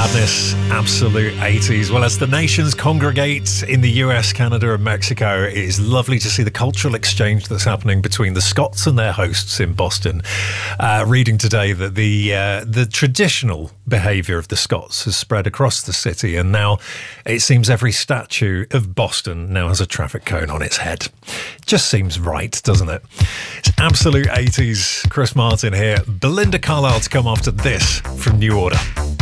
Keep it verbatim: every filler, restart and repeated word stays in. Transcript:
Madness, absolute eighties. Well, as the nations congregate in the U S, Canada and Mexico, it is lovely to see the cultural exchange that's happening between the Scots and their hosts in Boston. Uh, reading today that the uh, the traditional behaviour of the Scots has spread across the city, and now it seems every statue of Boston now has a traffic cone on its head. Just seems right, doesn't it? It's absolute eighties. Chris Martin here. Belinda Carlisle to come after this from New Order.